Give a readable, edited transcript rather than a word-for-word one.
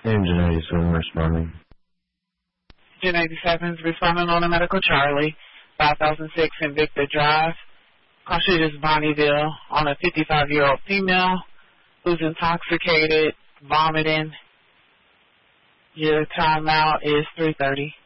Engine 87 responding. Engine 87 is responding on a medical Charlie, 5006 Invicta Drive. Call sheet is Bonnieville on a 55-year-old female who's intoxicated, vomiting. Your timeout is 3:30.